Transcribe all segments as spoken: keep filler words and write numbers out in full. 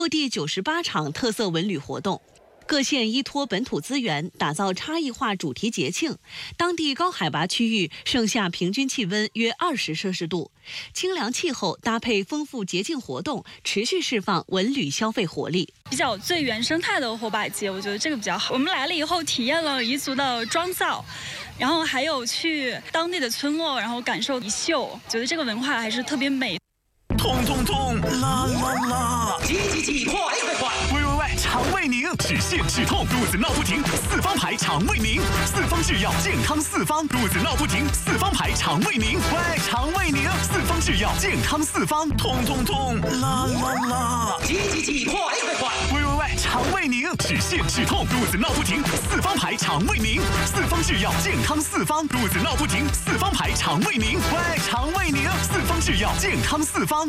各地九十八场特色文旅活动。各县依托本土资源，打造差异化主题节庆。当地高海拔区域盛夏平均气温约二十摄氏度，清凉气候搭配丰富节庆活动，持续释放文旅消费活力。 比较最原生态的火把节，我觉得这个比较好。我们来了以后，体验了彝族的妆造，然后还有去当地的村落，然后感受彝绣，觉得这个文化还是特别美。 痛痛痛，啦啦啦！ 急急急，快快快！ 喂喂喂，肠胃宁，止泻止痛，肚子闹不停，四方牌肠胃宁，四方制药健康四方，肚子闹不停，四方牌肠胃宁，喂，肠胃宁，四方制药健康四方，痛痛痛，啦啦啦！ 急急急，快快快！ 喂喂喂，肠胃宁，止泻止痛，肚子闹不停，四方牌肠胃宁，四方制药健康四方，肚子闹不停，四方牌肠胃宁，喂，肠胃宁，四方制药健康四方。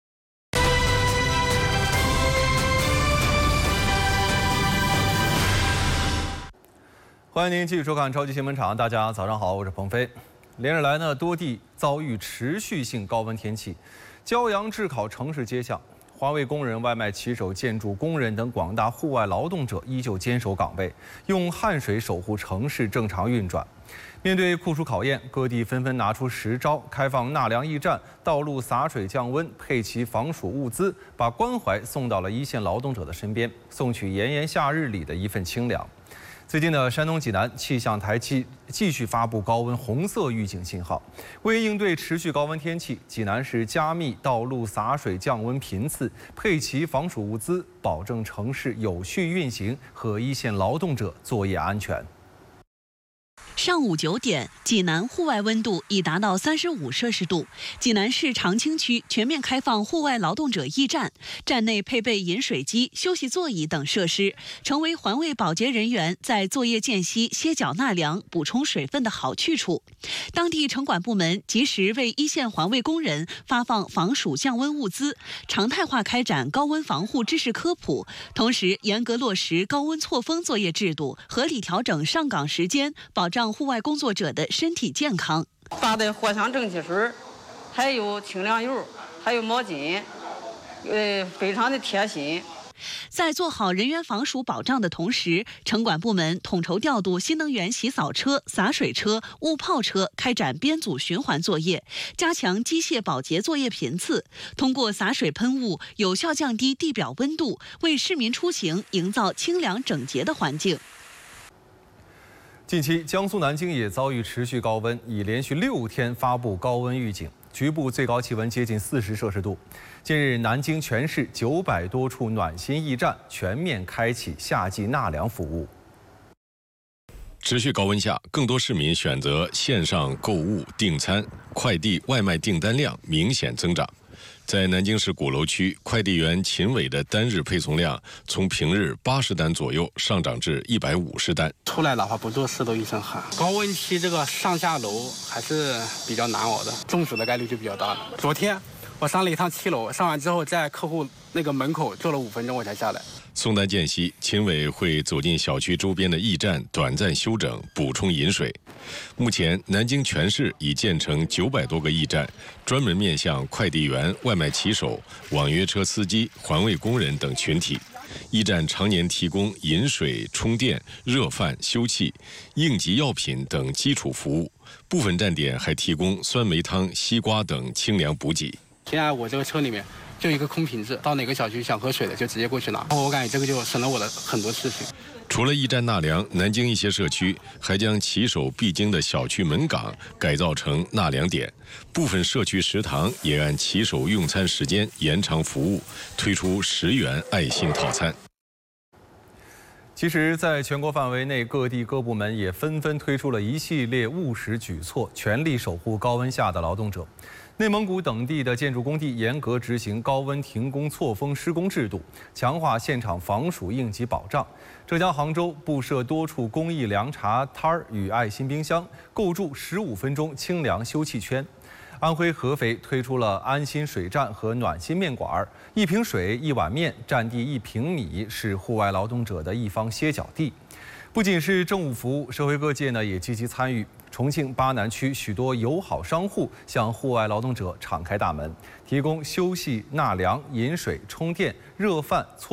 欢迎您继续收看超级新闻场，大家早上好，我是鹏飞。连日来呢，多地遭遇持续性高温天气，骄阳炙烤城市街巷，环卫工人、外卖骑手、建筑工人等广大户外劳动者依旧坚守岗位，用汗水守护城市正常运转。面对酷暑考验，各地纷纷拿出实招，开放纳凉驿站，道路洒水降温，配齐防暑物资，把关怀送到了一线劳动者的身边，送去炎炎夏日里的一份清凉。最近的山东济南气象台继继续发布高温红色预警信号。为应对持续高温天气，济南市加密道路洒水降温频次，配齐防暑物资，保证城市有序运行和一线劳动者作业安全。 上午九点，济南户外温度已达到三十五摄氏度。济南市长青区全面开放户外劳动者驿站，站内配备饮水机、休息座椅等设施，成为环卫保洁人员在作业间隙歇脚纳凉、补充水分的好去处。当地城管部门及时为一线环卫工人发放防暑降温物资，常态化开展高温防护知识科普，同时严格落实高温错峰作业制度，合理调整上岗时间，保障户外工作者的身体健康。 发的藿香正气水，还有清凉油，还有毛巾，呃，非常的贴心。 在做好人员防暑保障的同时，城管部门统筹调度新能源洗扫车、洒水车、雾炮车，开展编组循环作业，加强机械保洁作业频次，通过洒水喷雾有效降低地表温度，为市民出行营造清凉整洁的环境。 近期，江苏南京也遭遇持续高温，已连续六天发布高温预警，局部最高气温接近四十摄氏度。近日，南京全市九百多处暖心驿站全面开启夏季纳凉服务。 持续高温下，更多市民选择线上购物订餐，快递外卖订单量明显增长。在南京市鼓楼区，快递员秦伟的单日配送量从平日八十单左右上涨至一百五十单。 出来哪怕不做事都一身汗。高温期这个上下楼还是比较难熬的，中暑的概率就比较大了。昨天我上了一趟七楼，上完之后在客户那个门口坐了五分钟我才下来。 送单间隙，秦伟会走进小区周边的驿站短暂休整，补充饮水。目前，南京全市已建成九百多个驿站，专门面向快递员、外卖骑手、网约车司机、环卫工人等群体。驿站常年提供饮水、充电、热饭、休憩、应急药品等基础服务，部分站点还提供酸梅汤、西瓜等清凉补给。 现在我这个车里面就一个空瓶子，到哪个小区想喝水的就直接过去拿。我感觉这个就省了我的很多事情。 除了驿站纳凉，南京一些社区还将骑手必经的小区门岗改造成纳凉点，部分社区食堂也按骑手用餐时间延长服务，推出十元爱心套餐。 其实，在全国范围内，各地各部门也纷纷推出了一系列务实举措，全力守护高温下的劳动者。内蒙古等地的建筑工地严格执行高温停工错峰施工制度，强化现场防暑应急保障。浙江杭州布设多处公益凉茶摊儿与爱心冰箱，构筑十五分钟清凉休憩圈。安徽合肥推出了安心水站和暖心面馆，一瓶水、一碗面，占地一平米，是户外劳动者的一方歇脚地。不仅是政务服务，社会各界呢也积极参与。重庆巴南区许多友好商户向户外劳动者敞开大门，提供休息、纳凉、饮水、充电、热饭、搓。